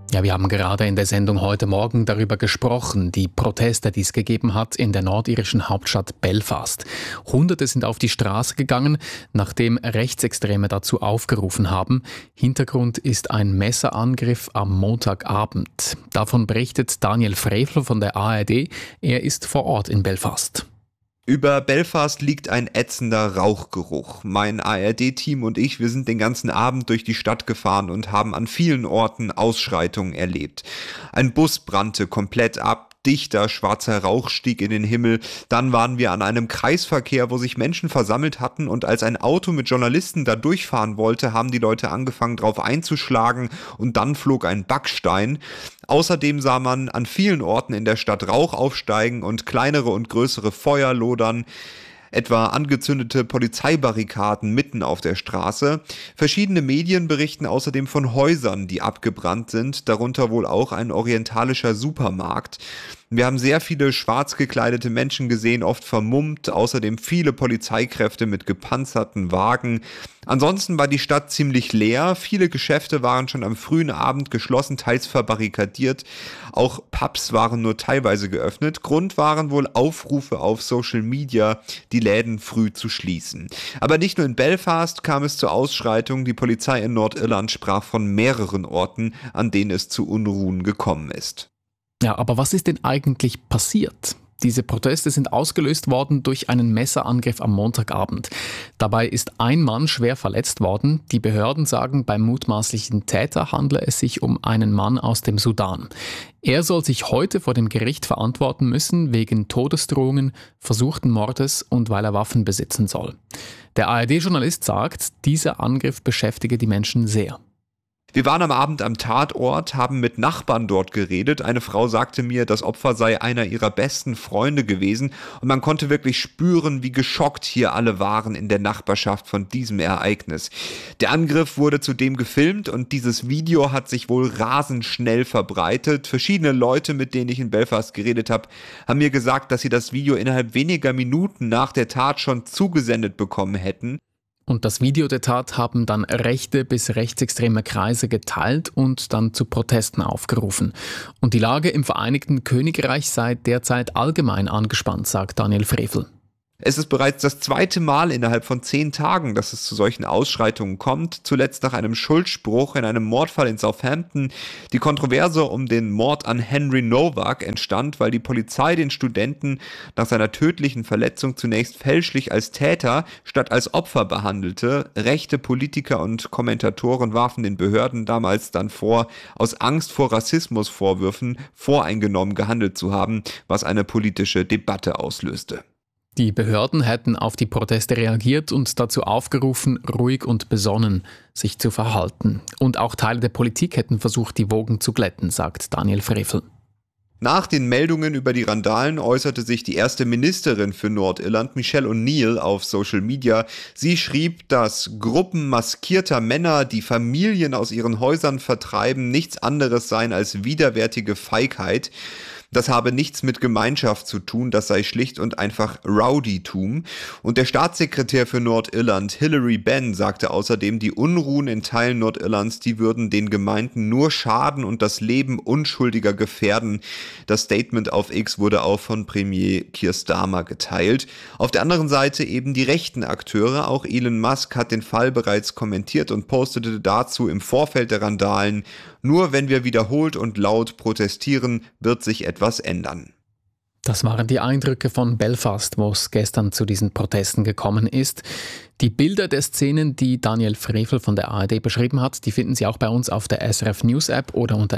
Ja, wir haben gerade in der Sendung heute Morgen darüber gesprochen, die Proteste, die es gegeben hat in der nordirischen Hauptstadt Belfast. Hunderte sind auf die Straße gegangen, nachdem Rechtsextreme dazu aufgerufen haben. Hintergrund ist ein Messerangriff am Montagabend. Davon berichtet Daniel Frevler von der ARD. Er ist vor Ort in Belfast. Über Belfast liegt ein ätzender Rauchgeruch. Mein ARD-Team und ich, wir sind den ganzen Abend durch die Stadt gefahren und haben an vielen Orten Ausschreitungen erlebt. Ein Bus brannte komplett ab. Dichter, schwarzer Rauch stieg in den Himmel. Dann waren wir an einem Kreisverkehr, wo sich Menschen versammelt hatten, und als ein Auto mit Journalisten da durchfahren wollte, haben die Leute angefangen, drauf einzuschlagen, und dann flog ein Backstein. Außerdem sah man an vielen Orten in der Stadt Rauch aufsteigen und kleinere und größere Feuer lodern. Etwa angezündete Polizeibarrikaden mitten auf der Straße. Verschiedene Medien berichten außerdem von Häusern, die abgebrannt sind, darunter wohl auch ein orientalischer Supermarkt. Wir haben sehr viele schwarz gekleidete Menschen gesehen, oft vermummt, außerdem viele Polizeikräfte mit gepanzerten Wagen. Ansonsten war die Stadt ziemlich leer, viele Geschäfte waren schon am frühen Abend geschlossen, teils verbarrikadiert. Auch Pubs waren nur teilweise geöffnet. Grund waren wohl Aufrufe auf Social Media, die Läden früh zu schließen. Aber nicht nur in Belfast kam es zu Ausschreitungen. Die Polizei in Nordirland sprach von mehreren Orten, an denen es zu Unruhen gekommen ist. Ja, aber was ist denn eigentlich passiert? Diese Proteste sind ausgelöst worden durch einen Messerangriff am Montagabend. Dabei ist ein Mann schwer verletzt worden. Die Behörden sagen, beim mutmaßlichen Täter handle es sich um einen Mann aus dem Sudan. Er soll sich heute vor dem Gericht verantworten müssen wegen Todesdrohungen, versuchten Mordes und weil er Waffen besitzen soll. Der ARD-Journalist sagt, dieser Angriff beschäftige die Menschen sehr. Wir waren am Abend am Tatort, haben mit Nachbarn dort geredet. Eine Frau sagte mir, das Opfer sei einer ihrer besten Freunde gewesen, und man konnte wirklich spüren, wie geschockt hier alle waren in der Nachbarschaft von diesem Ereignis. Der Angriff wurde zudem gefilmt und dieses Video hat sich wohl rasend schnell verbreitet. Verschiedene Leute, mit denen ich in Belfast geredet habe, haben mir gesagt, dass sie das Video innerhalb weniger Minuten nach der Tat schon zugesendet bekommen hätten. Und das Video der Tat haben dann rechte bis rechtsextreme Kreise geteilt und dann zu Protesten aufgerufen. Und die Lage im Vereinigten Königreich sei derzeit allgemein angespannt, sagt Daniel Frevler. Es ist bereits das zweite Mal innerhalb von 10 Tagen, dass es zu solchen Ausschreitungen kommt. Zuletzt nach einem Schuldspruch in einem Mordfall in Southampton. Die Kontroverse um den Mord an Henry Nowak entstand, weil die Polizei den Studenten nach seiner tödlichen Verletzung zunächst fälschlich als Täter statt als Opfer behandelte. Rechte Politiker und Kommentatoren warfen den Behörden damals dann vor, aus Angst vor Rassismusvorwürfen voreingenommen gehandelt zu haben, was eine politische Debatte auslöste. Die Behörden hätten auf die Proteste reagiert und dazu aufgerufen, ruhig und besonnen sich zu verhalten. Und auch Teile der Politik hätten versucht, die Wogen zu glätten, sagt Daniel Frevler. Nach den Meldungen über die Randalen äußerte sich die erste Ministerin für Nordirland, Michelle O'Neill, auf Social Media. Sie schrieb, dass Gruppen maskierter Männer, die Familien aus ihren Häusern vertreiben, nichts anderes seien als widerwärtige Feigheit. Das habe nichts mit Gemeinschaft zu tun, das sei schlicht und einfach Rowdytum. Und der Staatssekretär für Nordirland, Hilary Benn, sagte außerdem, die Unruhen in Teilen Nordirlands, die würden den Gemeinden nur schaden und das Leben Unschuldiger gefährden. Das Statement auf X wurde auch von Premier Keir Starmer geteilt. Auf der anderen Seite eben die rechten Akteure. Auch Elon Musk hat den Fall bereits kommentiert und postete dazu im Vorfeld der Randalen: Nur wenn wir wiederholt und laut protestieren, wird sich etwas ändern. Das waren die Eindrücke von Belfast, wo es gestern zu diesen Protesten gekommen ist. Die Bilder der Szenen, die Daniel Frevler von der ARD beschrieben hat, die finden Sie auch bei uns auf der SRF News App oder unter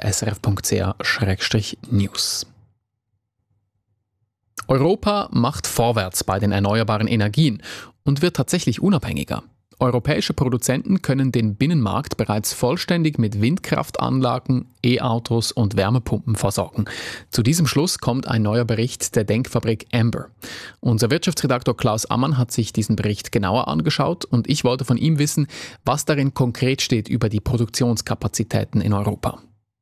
srf.ch/news. Europa macht vorwärts bei den erneuerbaren Energien und wird tatsächlich unabhängiger. Europäische Produzenten können den Binnenmarkt bereits vollständig mit Windkraftanlagen, E-Autos und Wärmepumpen versorgen. Zu diesem Schluss kommt ein neuer Bericht der Denkfabrik Amber. Unser Wirtschaftsredaktor Klaus Ammann hat sich diesen Bericht genauer angeschaut und ich wollte von ihm wissen, was darin konkret steht über die Produktionskapazitäten in Europa.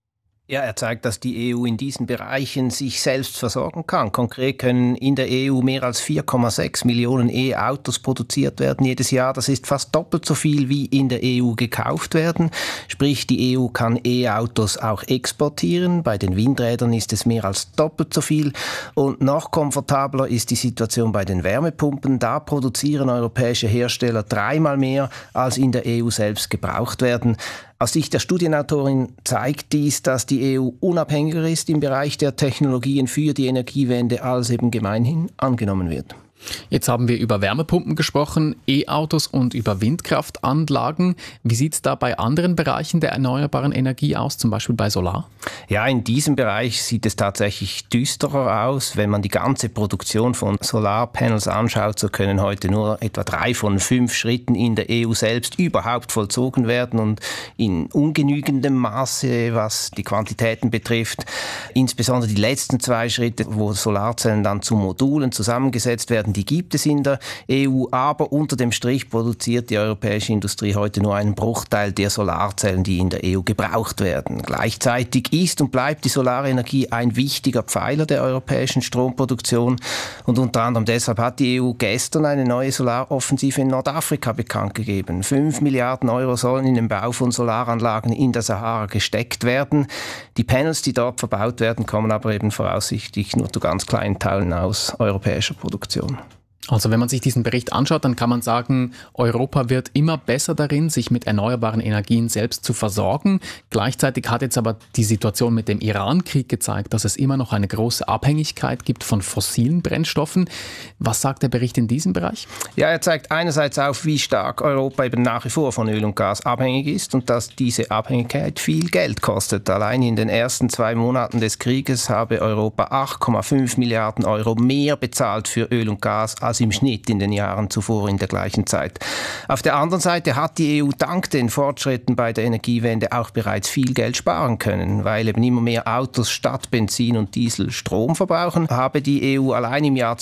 Ja, er zeigt, dass die EU in diesen Bereichen sich selbst versorgen kann. Konkret können in der EU mehr als 4,6 Millionen E-Autos produziert werden jedes Jahr. Das ist fast doppelt so viel, wie in der EU gekauft werden. Sprich, die EU kann E-Autos auch exportieren. Bei den Windrädern ist es mehr als doppelt so viel. Und noch komfortabler ist die Situation bei den Wärmepumpen. Da produzieren europäische Hersteller 3-mal mehr, als in der EU selbst gebraucht werden. Aus Sicht der Studienautorin zeigt dies, dass die EU unabhängiger ist im Bereich der Technologien für die Energiewende, als eben gemeinhin angenommen wird. Jetzt haben wir über Wärmepumpen gesprochen, E-Autos und über Windkraftanlagen. Wie sieht es da bei anderen Bereichen der erneuerbaren Energie aus, zum Beispiel bei Solar? Ja, in diesem Bereich sieht es tatsächlich düsterer aus. Wenn man die ganze Produktion von Solarpanels anschaut, so können heute nur etwa 3 von 5 Schritten in der EU selbst überhaupt vollzogen werden und in ungenügendem Maße, was die Quantitäten betrifft. Insbesondere die letzten 2 Schritte, wo Solarzellen dann zu Modulen zusammengesetzt werden, die gibt es in der EU, aber unter dem Strich produziert die europäische Industrie heute nur einen Bruchteil der Solarzellen, die in der EU gebraucht werden. Gleichzeitig ist und bleibt die Solarenergie ein wichtiger Pfeiler der europäischen Stromproduktion und unter anderem deshalb hat die EU gestern eine neue Solaroffensive in Nordafrika bekannt gegeben. 5 Milliarden Euro sollen in den Bau von Solaranlagen in der Sahara gesteckt werden. Die Panels, die dort verbaut werden, kommen aber eben voraussichtlich nur zu ganz kleinen Teilen aus europäischer Produktion. Also wenn man sich diesen Bericht anschaut, dann kann man sagen, Europa wird immer besser darin, sich mit erneuerbaren Energien selbst zu versorgen. Gleichzeitig hat jetzt aber die Situation mit dem Iran-Krieg gezeigt, dass es immer noch eine große Abhängigkeit gibt von fossilen Brennstoffen. Was sagt der Bericht in diesem Bereich? Ja, er zeigt einerseits auf, wie stark Europa eben nach wie vor von Öl und Gas abhängig ist und dass diese Abhängigkeit viel Geld kostet. Allein in den ersten 2 Monaten des Krieges habe Europa 8,5 Milliarden Euro mehr bezahlt für Öl und Gas als im Schnitt in den Jahren zuvor in der gleichen Zeit. Auf der anderen Seite hat die EU dank den Fortschritten bei der Energiewende auch bereits viel Geld sparen können, weil eben immer mehr Autos statt Benzin und Diesel Strom verbrauchen, habe die EU allein im Jahr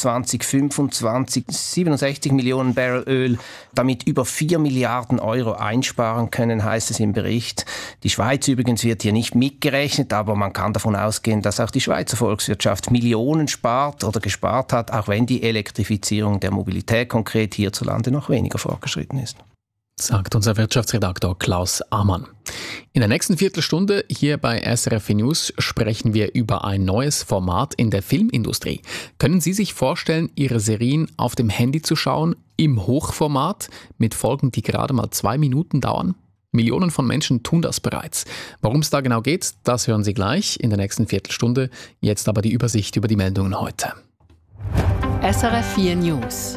2025 67 Millionen Barrel Öl, damit über 4 Milliarden Euro einsparen können, heißt es im Bericht. Die Schweiz übrigens wird hier nicht mitgerechnet, aber man kann davon ausgehen, dass auch die Schweizer Volkswirtschaft Millionen spart oder gespart hat, auch wenn die Elektrifizierung der Mobilität konkret hierzulande noch weniger fortgeschritten ist. Sagt unser Wirtschaftsredaktor Klaus Amann. In der nächsten Viertelstunde hier bei SRF News sprechen wir über ein neues Format in der Filmindustrie. Können Sie sich vorstellen, Ihre Serien auf dem Handy zu schauen, im Hochformat, mit Folgen, die gerade mal 2 Minuten dauern? Millionen von Menschen tun das bereits. Worum es da genau geht, das hören Sie gleich in der nächsten Viertelstunde. Jetzt aber die Übersicht über die Meldungen heute. SRF 4 News.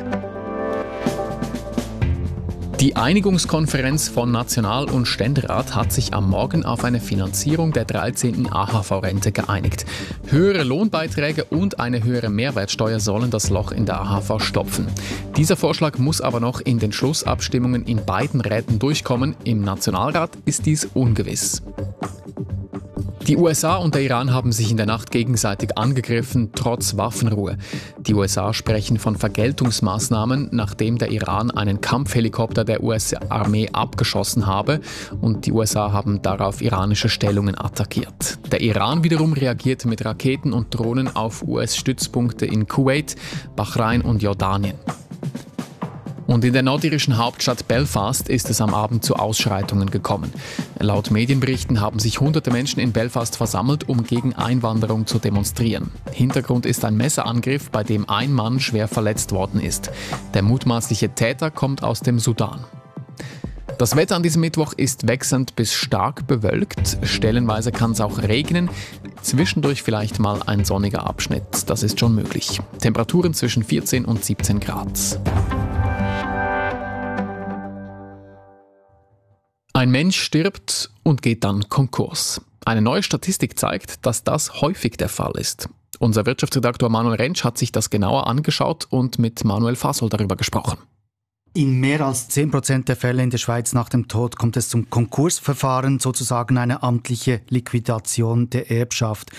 Die Einigungskonferenz von National- und Ständerat hat sich am Morgen auf eine Finanzierung der 13. AHV-Rente geeinigt. Höhere Lohnbeiträge und eine höhere Mehrwertsteuer sollen das Loch in der AHV stopfen. Dieser Vorschlag muss aber noch in den Schlussabstimmungen in beiden Räten durchkommen. Im Nationalrat ist dies ungewiss. Die USA und der Iran haben sich in der Nacht gegenseitig angegriffen, trotz Waffenruhe. Die USA sprechen von Vergeltungsmaßnahmen, nachdem der Iran einen Kampfhelikopter der US-Armee abgeschossen habe und die USA haben darauf iranische Stellungen attackiert. Der Iran wiederum reagierte mit Raketen und Drohnen auf US-Stützpunkte in Kuwait, Bahrain und Jordanien. Und in der nordirischen Hauptstadt Belfast ist es am Abend zu Ausschreitungen gekommen. Laut Medienberichten haben sich hunderte Menschen in Belfast versammelt, um gegen Einwanderung zu demonstrieren. Hintergrund ist ein Messerangriff, bei dem ein Mann schwer verletzt worden ist. Der mutmaßliche Täter kommt aus dem Sudan. Das Wetter an diesem Mittwoch ist wechselnd bis stark bewölkt. Stellenweise kann es auch regnen. Zwischendurch vielleicht mal ein sonniger Abschnitt. Das ist schon möglich. Temperaturen zwischen 14 und 17 Grad. Ein Mensch stirbt und geht dann Konkurs. Eine neue Statistik zeigt, dass das häufig der Fall ist. Unser Wirtschaftsredaktor Manuel Rentsch hat sich das genauer angeschaut und mit Manuel Fasol darüber gesprochen. In mehr als 10% der Fälle in der Schweiz nach dem Tod kommt es zum Konkursverfahren, sozusagen eine amtliche Liquidation der Erbschaft.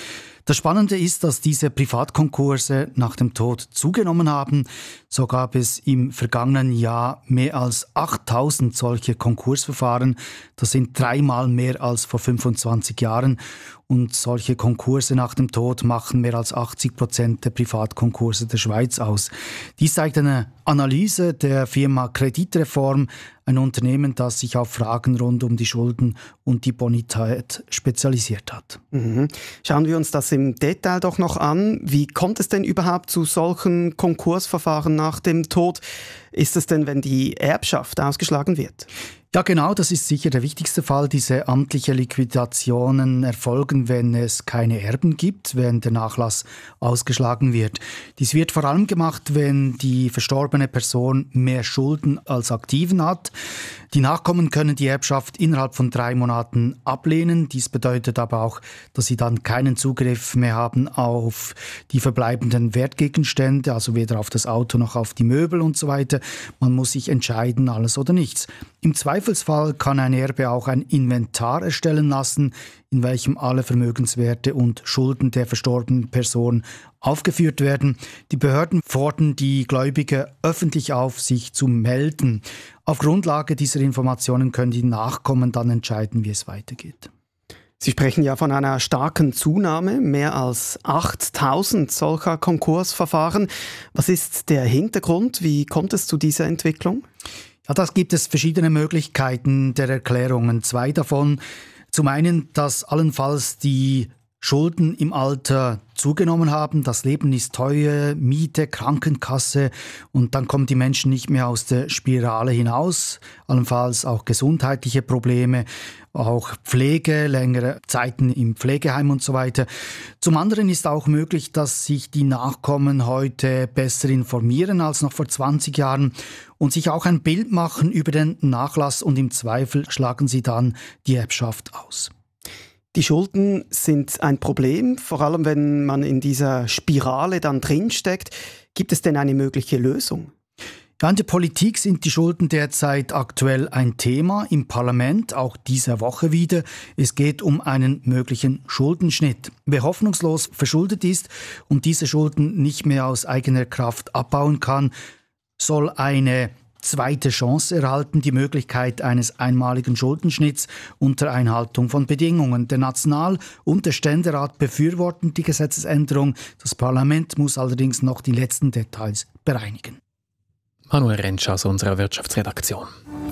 Das Spannende ist, dass diese Privatkonkurse nach dem Tod zugenommen haben. So gab es im vergangenen Jahr mehr als 8000 solche Konkursverfahren. Das sind 3-mal mehr als vor 25 Jahren. Und solche Konkurse nach dem Tod machen mehr als 80% der Privatkonkurse der Schweiz aus. Dies zeigt eine Analyse der Firma Kreditreform, ein Unternehmen, das sich auf Fragen rund um die Schulden und die Bonität spezialisiert hat. Schauen wir uns das im Detail doch noch an. Wie kommt es denn überhaupt zu solchen Konkursverfahren nach dem Tod? Ist es denn, wenn die Erbschaft ausgeschlagen wird? Ja, genau, das ist sicher der wichtigste Fall. Diese amtliche Liquidationen erfolgen, wenn es keine Erben gibt, wenn der Nachlass ausgeschlagen wird. Dies wird vor allem gemacht, wenn die verstorbene Person mehr Schulden als Aktiven hat. Die Nachkommen können die Erbschaft innerhalb von 3 Monaten ablehnen. Dies bedeutet aber auch, dass sie dann keinen Zugriff mehr haben auf die verbleibenden Wertgegenstände, also weder auf das Auto noch auf die Möbel und so weiter. Man muss sich entscheiden, alles oder nichts. Im Zweifelsfall kann ein Erbe auch ein Inventar erstellen lassen, in welchem alle Vermögenswerte und Schulden der verstorbenen Person aufgeführt werden. Die Behörden fordern die Gläubiger öffentlich auf, sich zu melden. Auf Grundlage dieser Informationen können die Nachkommen dann entscheiden, wie es weitergeht. Sie sprechen ja von einer starken Zunahme, mehr als 8000 solcher Konkursverfahren. Was ist der Hintergrund? Wie kommt es zu dieser Entwicklung? Ja, das gibt es verschiedene Möglichkeiten der Erklärungen. 2 davon. Zum einen, dass allenfalls die Schulden im Alter zugenommen haben. Das Leben ist teuer, Miete, Krankenkasse und dann kommen die Menschen nicht mehr aus der Spirale hinaus. Allenfalls auch gesundheitliche Probleme, auch Pflege, längere Zeiten im Pflegeheim und so weiter. Zum anderen ist auch möglich, dass sich die Nachkommen heute besser informieren als noch vor 20 Jahren und sich auch ein Bild machen über den Nachlass und im Zweifel schlagen sie dann die Erbschaft aus. Die Schulden sind ein Problem, vor allem wenn man in dieser Spirale dann drinsteckt. Gibt es denn eine mögliche Lösung? Ja, in der Politik sind die Schulden derzeit aktuell ein Thema, im Parlament auch diese Woche wieder. Es geht um einen möglichen Schuldenschnitt. Wer hoffnungslos verschuldet ist und diese Schulden nicht mehr aus eigener Kraft abbauen kann, soll eine zweite Chance erhalten, die Möglichkeit eines einmaligen Schuldenschnitts unter Einhaltung von Bedingungen. Der National- und der Ständerat befürworten die Gesetzesänderung. Das Parlament muss allerdings noch die letzten Details bereinigen. Manuel Rentsch aus unserer Wirtschaftsredaktion.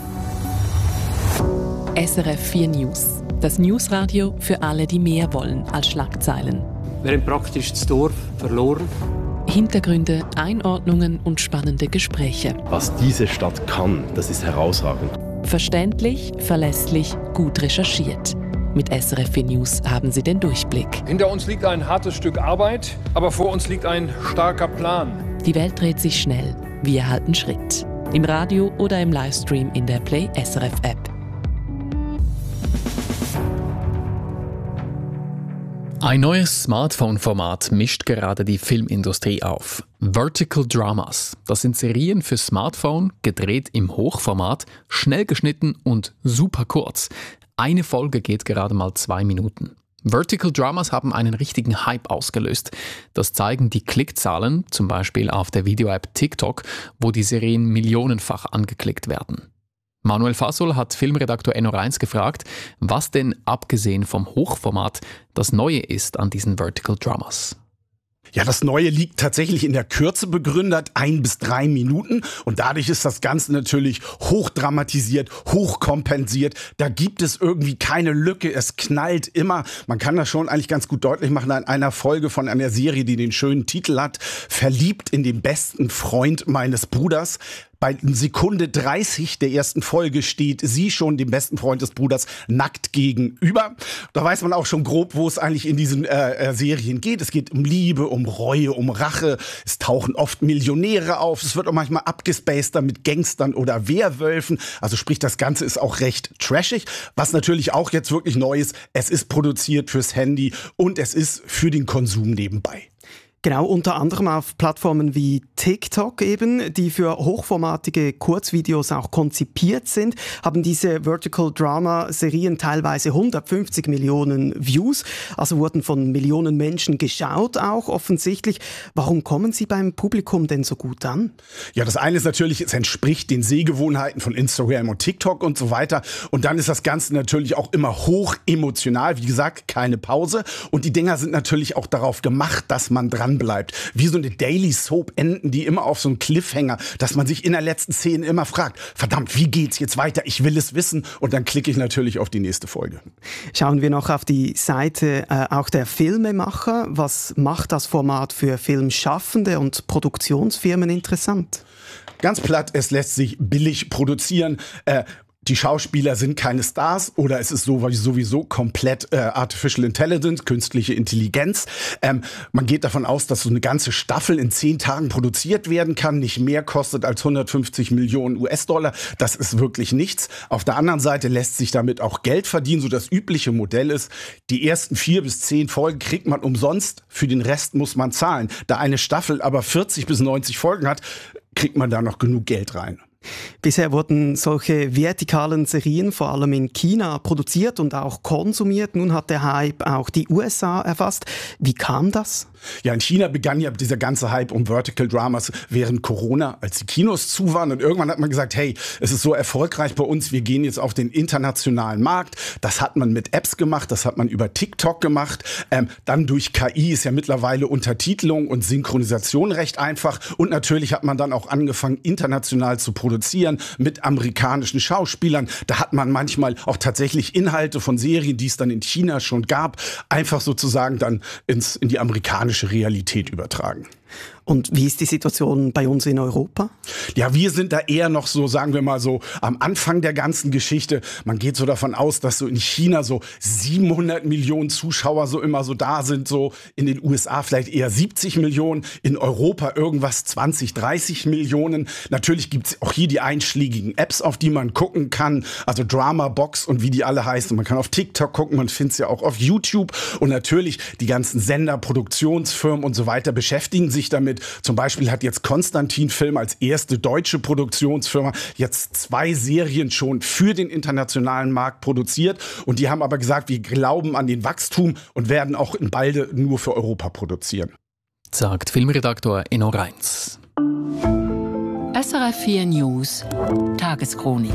SRF 4 News. Das Newsradio für alle, die mehr wollen als Schlagzeilen. Wir haben praktisch das Dorf verloren. Hintergründe, Einordnungen und spannende Gespräche. Was diese Stadt kann, das ist herausragend. Verständlich, verlässlich, gut recherchiert. Mit SRF 4 News haben Sie den Durchblick. Hinter uns liegt ein hartes Stück Arbeit, aber vor uns liegt ein starker Plan. Die Welt dreht sich schnell. Wir halten Schritt. Im Radio oder im Livestream in der Play SRF App. Ein neues Smartphone-Format mischt gerade die Filmindustrie auf. Vertical Dramas. Das sind Serien für Smartphone, gedreht im Hochformat, schnell geschnitten und super kurz. Eine Folge geht gerade mal 2 Minuten. Vertical Dramas haben einen richtigen Hype ausgelöst. Das zeigen die Klickzahlen, zum Beispiel auf der Video-App TikTok, wo die Serien millionenfach angeklickt werden. Manuel Fasol hat Filmredaktor Enno Reins gefragt, was denn abgesehen vom Hochformat das Neue ist an diesen Vertical Dramas. Ja, das Neue liegt tatsächlich in der Kürze begründet, 1 bis 3 Minuten. Und dadurch ist das Ganze natürlich hochdramatisiert, hochkompensiert. Da gibt es irgendwie keine Lücke, es knallt immer. Man kann das schon eigentlich ganz gut deutlich machen an einer Folge von einer Serie, die den schönen Titel hat, Verliebt in den besten Freund meines Bruders. Bei Sekunde 30 der ersten Folge steht sie schon dem besten Freund des Bruders nackt gegenüber. Da weiß man auch schon grob, wo es eigentlich in diesen Serien geht. Es geht um Liebe, um Reue, um Rache. Es tauchen oft Millionäre auf. Es wird auch manchmal abgespaced mit Gangstern oder Werwölfen. Also sprich, das Ganze ist auch recht trashig. Was natürlich auch jetzt wirklich neu ist, es ist produziert fürs Handy und es ist für den Konsum nebenbei. Genau, unter anderem auf Plattformen wie TikTok eben, die für hochformatige Kurzvideos auch konzipiert sind, haben diese Vertical Drama Serien teilweise 150 Millionen Views, also wurden von Millionen Menschen geschaut auch offensichtlich. Warum kommen sie beim Publikum denn so gut an? Ja, das eine ist natürlich, es entspricht den Sehgewohnheiten von Instagram und TikTok und so weiter. Und dann ist das Ganze natürlich auch immer hoch emotional. Wie gesagt, keine Pause. Und die Dinger sind natürlich auch darauf gemacht, dass man dran bleibt. Wie so eine Daily Soap enden die immer auf so einen Cliffhanger, dass man sich in der letzten Szene immer fragt, verdammt, wie geht's jetzt weiter? Ich will es wissen. Und dann klicke ich natürlich auf die nächste Folge. Schauen wir noch auf die Seite auch der Filmemacher. Was macht das Format für Filmschaffende und Produktionsfirmen interessant? Ganz platt, es lässt sich billig produzieren. Die Schauspieler sind keine Stars oder es ist sowieso komplett Artificial Intelligence, künstliche Intelligenz. Man geht davon aus, dass so eine ganze Staffel in 10 Tagen produziert werden kann, nicht mehr kostet als 150 Millionen US-Dollar. Das ist wirklich nichts. Auf der anderen Seite lässt sich damit auch Geld verdienen. So das übliche Modell ist, die ersten 4 bis 10 Folgen kriegt man umsonst, für den Rest muss man zahlen. Da eine Staffel aber 40 bis 90 Folgen hat, kriegt man da noch genug Geld rein. Bisher wurden solche vertikalen Serien vor allem in China produziert und auch konsumiert. Nun hat der Hype auch die USA erfasst. Wie kam das? Ja, in China begann ja dieser ganze Hype um Vertical Dramas während Corona, als die Kinos zu waren. Und irgendwann hat man gesagt, hey, es ist so erfolgreich bei uns, wir gehen jetzt auf den internationalen Markt. Das hat man mit Apps gemacht, das hat man über TikTok gemacht. Dann durch KI ist ja mittlerweile Untertitelung und Synchronisation recht einfach. Und natürlich hat man dann auch angefangen, international zu produzieren mit amerikanischen Schauspielern. Da hat man manchmal auch tatsächlich Inhalte von Serien, die es dann in China schon gab, einfach sozusagen dann in die amerikanische Realität übertragen. Und wie ist die Situation bei uns in Europa? Ja, wir sind da eher noch so, sagen wir mal so, am Anfang der ganzen Geschichte. Man geht so davon aus, dass so in China so 700 Millionen Zuschauer so immer so da sind, so in den USA vielleicht eher 70 Millionen, in Europa irgendwas 20, 30 Millionen. Natürlich gibt's auch hier die einschlägigen Apps, auf die man gucken kann, also Drama Box und wie die alle heißen. Man kann auf TikTok gucken, man findet es ja auch auf YouTube und natürlich die ganzen Sender, Produktionsfirmen und so weiter beschäftigen sich damit. Zum Beispiel hat jetzt Konstantin Film als erste deutsche Produktionsfirma jetzt 2 Serien schon für den internationalen Markt produziert. Und die haben aber gesagt, wir glauben an den Wachstum und werden auch in Balde nur für Europa produzieren. Sagt Filmredaktor Enno Reins. SRF 4 News Tageschronik.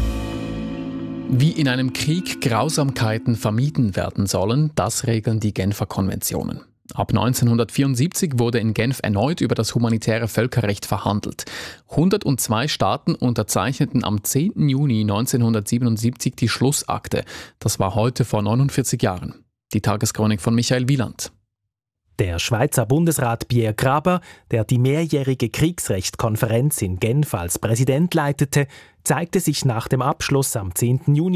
Wie in einem Krieg Grausamkeiten vermieden werden sollen, das regeln die Genfer Konventionen. Ab 1974 wurde in Genf erneut über das humanitäre Völkerrecht verhandelt. 102 Staaten unterzeichneten am 10. Juni 1977 die Schlussakte. Das war heute vor 49 Jahren. Die Tageschronik von Michael Wieland. Der Schweizer Bundesrat Pierre Graber, der die mehrjährige Kriegsrechtskonferenz in Genf als Präsident leitete, zeigte sich nach dem Abschluss am 10. Juni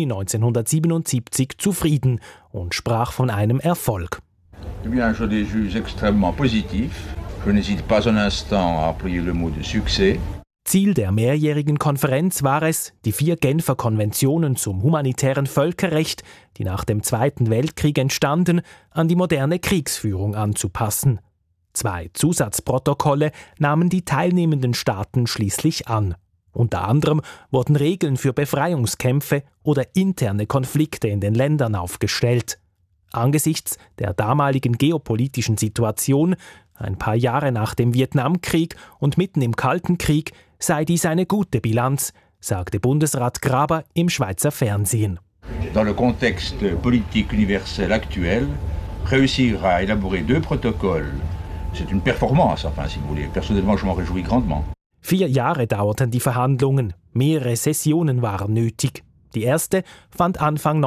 1977 zufrieden und sprach von einem Erfolg. Eh bien, je les juge extrêmement positif. Je n'hésite pas un instant à employer le mot de succès. Ziel der mehrjährigen Konferenz war es, die 4 Genfer Konventionen zum humanitären Völkerrecht, die nach dem Zweiten Weltkrieg entstanden, an die moderne Kriegsführung anzupassen. 2 Zusatzprotokolle nahmen die teilnehmenden Staaten schließlich an. Unter anderem wurden Regeln für Befreiungskämpfe oder interne Konflikte in den Ländern aufgestellt. Angesichts der damaligen geopolitischen Situation, ein paar Jahre nach dem Vietnamkrieg und mitten im Kalten Krieg, sei dies eine gute Bilanz, sagte Bundesrat Graber im Schweizer Fernsehen. Dans le contexte politique universel actuel, réussir à élaborer 2 protocoles, c'est une performance, enfin si vous voulez. Personnellement, je m'en réjouis grandement. 4 Jahre dauerten die Verhandlungen, mehrere Sessionen waren nötig. Die erste fand Anfang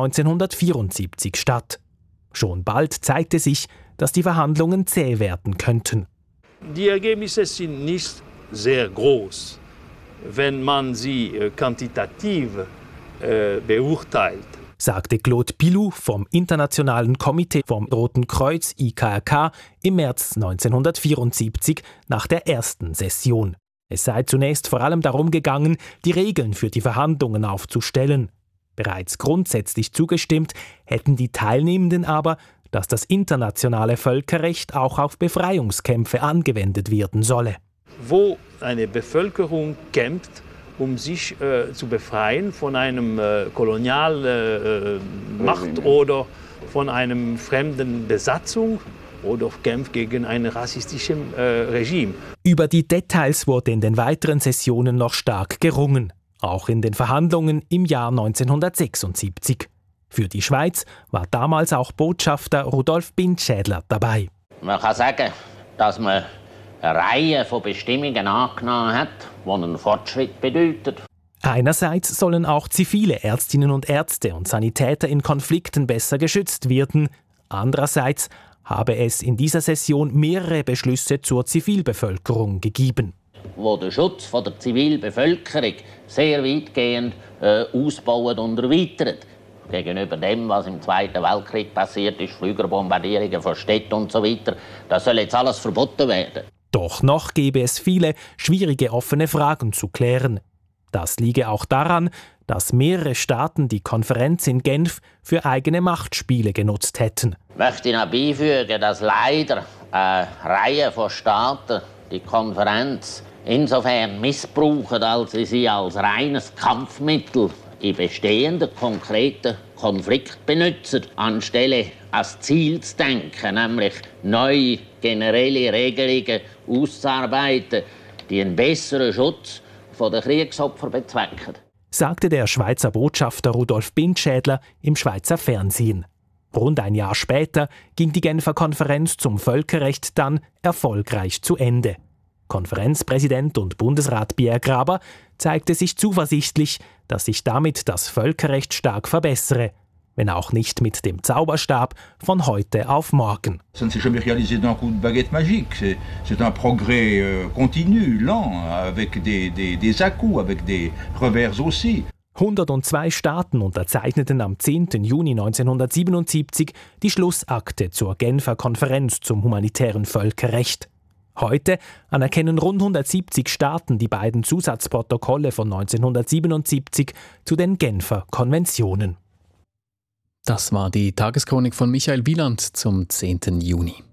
1974 statt. Schon bald zeigte sich, dass die Verhandlungen zäh werden könnten. Die Ergebnisse sind nicht sehr groß, wenn man sie quantitativ beurteilt, sagte Claude Pilou vom Internationalen Komitee vom Roten Kreuz IKRK im März 1974 nach der ersten Session. Es sei zunächst vor allem darum gegangen, die Regeln für die Verhandlungen aufzustellen. Bereits grundsätzlich zugestimmt hätten die Teilnehmenden aber, dass das internationale Völkerrecht auch auf Befreiungskämpfe angewendet werden solle. Wo eine Bevölkerung kämpft, um sich zu befreien von einem Kolonialmacht oder von einem fremden Besatzung oder kämpft gegen ein rassistisches Regime. Über die Details wurde in den weiteren Sessionen noch stark gerungen, auch in den Verhandlungen im Jahr 1976. Für die Schweiz war damals auch Botschafter Rudolf Bindschädler dabei. Man kann sagen, dass man eine Reihe von Bestimmungen angenommen hat, die einen Fortschritt bedeuten. Einerseits sollen auch zivile Ärztinnen und Ärzte und Sanitäter in Konflikten besser geschützt werden. Andererseits habe es in dieser Session mehrere Beschlüsse zur Zivilbevölkerung gegeben. Wo der Schutz von der Zivilbevölkerung sehr weitgehend ausbaut und erweitert. Gegenüber dem, was im Zweiten Weltkrieg passiert ist, Flügerbombardierungen von Städten und so weiter, das soll jetzt alles verboten werden. Doch noch gäbe es viele schwierige offene Fragen zu klären. Das liege auch daran, dass mehrere Staaten die Konferenz in Genf für eigene Machtspiele genutzt hätten. Ich möchte noch beifügen, dass leider eine Reihe von Staaten die Konferenz insofern missbrauchen, als sie als reines Kampfmittel in bestehenden konkreten Konflikten benutzen, anstelle als Ziel zu denken, nämlich neue generelle Regelungen auszuarbeiten, die einen besseren Schutz der Kriegsopfer bezwecken, sagte der Schweizer Botschafter Rudolf Bindschädler im Schweizer Fernsehen. Rund ein Jahr später ging die Genfer Konferenz zum Völkerrecht dann erfolgreich zu Ende. Konferenzpräsident und Bundesrat Pierre Graber zeigte sich zuversichtlich, dass sich damit das Völkerrecht stark verbessere, wenn auch nicht mit dem Zauberstab von heute auf morgen. Ça ne s'est jamais réalisé d'un coup de baguette magique. C'est un progrès continu, lent, avec des à-coups, avec des revers aussi. 102 Staaten unterzeichneten am 10. Juni 1977 die Schlussakte zur Genfer Konferenz zum humanitären Völkerrecht. Heute anerkennen rund 170 Staaten die beiden Zusatzprotokolle von 1977 zu den Genfer Konventionen. Das war die Tageschronik von Michael Wieland zum 10. Juni.